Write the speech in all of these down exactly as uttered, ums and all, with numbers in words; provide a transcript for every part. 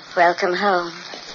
Welcome home.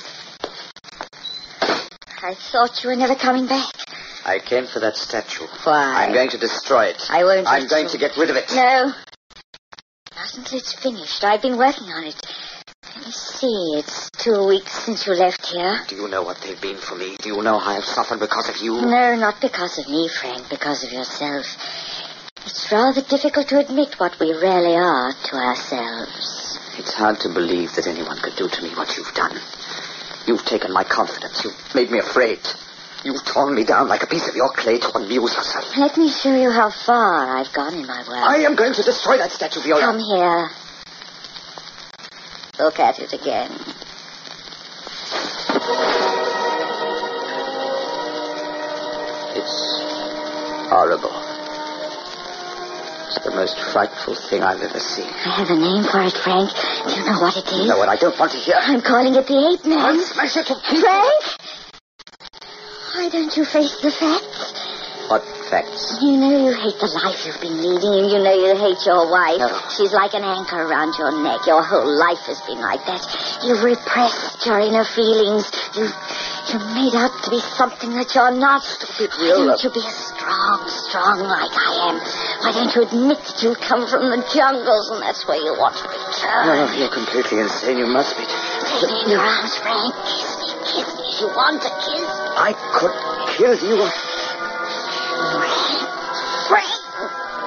I thought you were never coming back. I came for that statue. Why? I'm going to destroy it. I won't. I'm going to get rid of it. No. Not until it's finished. I've been working on it. Let me see. It's two weeks since you left here. Do you know what they've been for me? Do you know how I've suffered because of you? No, not because of me, Frank. Because of yourself. It's rather difficult to admit what we really are to ourselves. It's hard to believe that anyone could do to me what you've done. You've taken my confidence. You've made me afraid. You've torn me down like a piece of your clay to amuse yourself. Let me show you how far I've gone in my work. I am going to destroy that statue, Viola. Come here. Look at it again. It's horrible. It's the most frightful thing I've ever seen. I have a name for it, Frank. Do you know what it is? No, and I don't want to hear. I'm calling it the Ape Man. I'll smash it to pieces. Frank! Why don't you face the facts? What facts? You know you hate the life you've been leading, and you know you hate your wife. No. She's like an anchor around your neck. Your whole life has been like that. You've repressed your inner feelings. You've, you've made out to be something that you're not. Stupid, Why Viola. don't you be strong, strong like I am? Why don't you admit that you come from the jungles, and that's where you want to return? No, you're completely insane. You must be. Take me in your arms, Frank. Kiss me, kiss me if you want to kiss. I could kill you. You